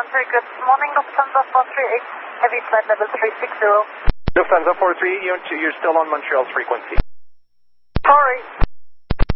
very good morning, Lufthansa 438, heavy flight level 360. Lufthansa 438, you're still on Montreal's frequency. Sorry.